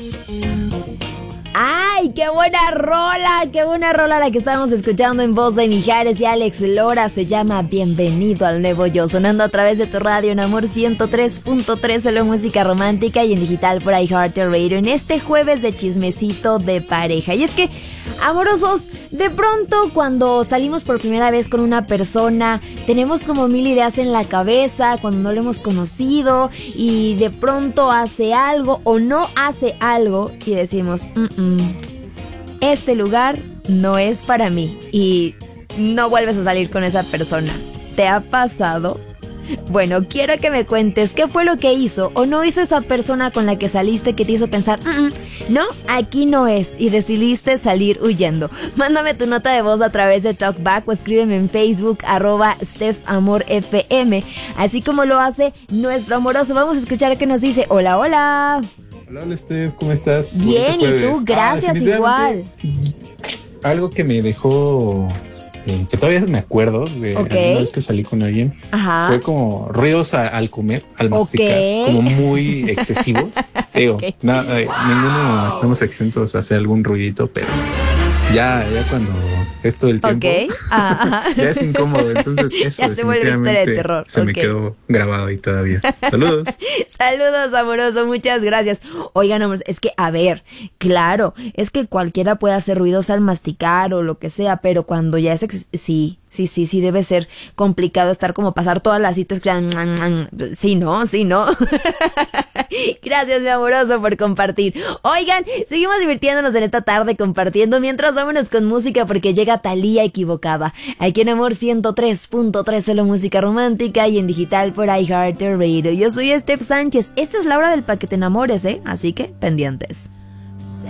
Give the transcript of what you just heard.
¡Ay, qué buena rola! ¡Qué buena rola la que estamos escuchando en voz de Mijares y Alex Lora! Se llama Bienvenido al Nuevo Yo, sonando a través de tu radio en Amor 103.3, solo música romántica y en digital por iHeartRadio en este jueves de chismecito de pareja. Y es que, amorosos, de pronto cuando salimos por primera vez con una persona, tenemos como mil ideas en la cabeza cuando no lo hemos conocido y de pronto hace algo o no hace algo y decimos, este lugar no es para mí, y no vuelves a salir con esa persona. ¿Te ha pasado? Bueno, quiero que me cuentes qué fue lo que hizo o no hizo esa persona con la que saliste que te hizo pensar, no, aquí no es, y decidiste salir huyendo. Mándame tu nota de voz a través de TalkBack o escríbeme en Facebook @StephAmorFM, así como lo hace nuestro amoroso. Vamos a escuchar qué nos dice. Hola, hola. Hola, Steph, ¿cómo estás? Bien, ¿y tú? Gracias, igual. Algo que me dejó, que todavía me acuerdo de la vez que salí con alguien, fue como ruidos al comer, al masticar, como muy excesivos. Digo, ninguno estamos exentos a hacer algún ruidito, pero ya cuando es todo el tiempo, ya es incómodo. Entonces eso ya se vuelve historia de terror. Se me quedó grabado ahí todavía. Saludos. Saludos, amoroso, muchas gracias. Oigan, amores, es que, a ver, claro, es que cualquiera puede hacer ruidos al masticar o lo que sea, pero cuando ya es sí, debe ser complicado estar como pasar todas las citas. Sí, no. Gracias, mi amoroso, por compartir. Oigan, seguimos divirtiéndonos en esta tarde compartiendo, mientras vámonos con música porque llega Thalía Equivocada. Aquí en Amor 103.3, solo música romántica y en digital por iHeartRadio. Yo soy Steph Sánchez. Esta es la hora del pa' que te enamores, así que pendientes.